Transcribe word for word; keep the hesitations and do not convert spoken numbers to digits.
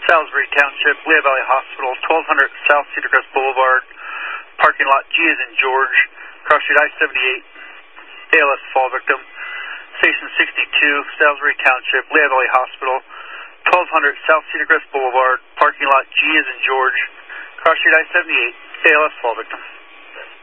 Salisbury Township, Lehigh Valley Hospital, twelve hundred South Cedar Crest Boulevard, parking lot G as in George, cross street I seventy-eight, A L S fall victim. Station sixty-two, Salisbury Township, Lehigh Valley Hospital, twelve hundred South Cedar Crest Boulevard, parking lot G as in George, cross street I seventy-eight, A L S fall victim.